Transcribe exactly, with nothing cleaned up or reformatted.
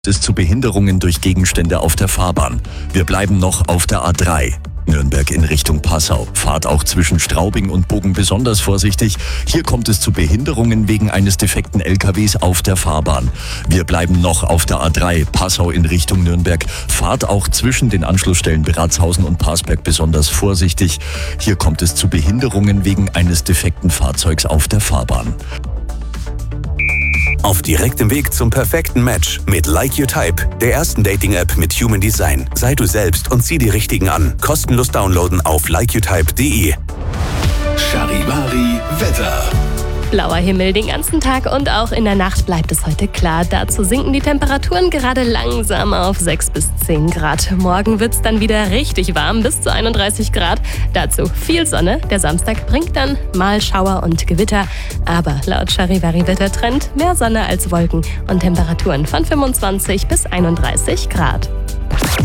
Es zu Behinderungen durch Gegenstände auf der Fahrbahn. Wir bleiben noch auf der A drei. Nürnberg in Richtung Passau. Fahrt auch zwischen Straubing und Bogen besonders vorsichtig. Hier kommt es zu Behinderungen wegen eines defekten L K Ws auf der Fahrbahn. Wir bleiben noch auf der A drei. Passau in Richtung Nürnberg. Fahrt auch zwischen den Anschlussstellen Beratzhausen und Parsberg besonders vorsichtig. Hier kommt es zu Behinderungen wegen eines defekten Fahrzeugs auf der Fahrbahn. Auf direktem Weg zum perfekten Match mit Like Your Type, der ersten Dating-App mit Human Design. Sei du selbst und zieh die Richtigen an. Kostenlos downloaden auf like your type punkt de. Charivari Wetter. Blauer Himmel den ganzen Tag und auch in der Nacht bleibt es heute klar. Dazu sinken die Temperaturen gerade langsam auf sechs bis zehn Grad. Morgen wird es dann wieder richtig warm, bis zu einunddreißig Grad. Dazu viel Sonne. Der Samstag bringt dann mal Schauer und Gewitter. Aber laut Charivari Wettertrend mehr Sonne als Wolken und Temperaturen von fünfundzwanzig bis einunddreißig Grad.